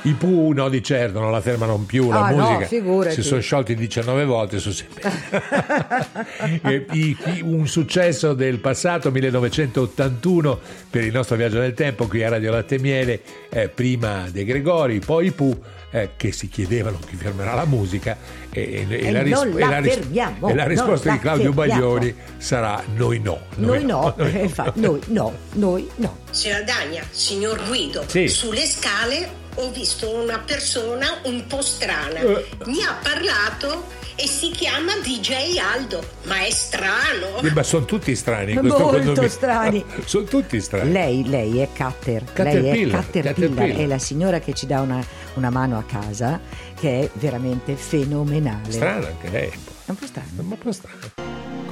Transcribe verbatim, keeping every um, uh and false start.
I Pooh no, di certo, non la fermano più la Ah, no, musica. figurati. Si sono sciolti diciannove volte. Sono sempre... E i- i- un successo del passato, millenovecentottantuno, per il nostro viaggio nel tempo, qui a Radio Latte e Miele, eh, prima De Gregori, poi i Pooh, eh, che si chiedevano chi fermerà la musica, e, e- e E la, ris- non e la la ris- fermiamo, e la non risposta la di Claudio fermiamo. Baglioni sarà noi no. Noi no, noi no. eh, infatti, noi no, noi no. Signora Dagna, signor Guido, Sì. sulle scale ho visto una persona un po' strana. Eh. Mi ha parlato e si chiama D J Aldo, ma è strano. Eh, Ma sono tutti strani in questo Molto condominio. strani. Sono tutti strani. Lei, lei è Cutter, lei è Caterpillar, Caterpillar, Caterpillar. è la signora che ci dà una, una mano a casa, che è veramente fenomenale. Strana anche lei. È un po' strano. Un po' strana.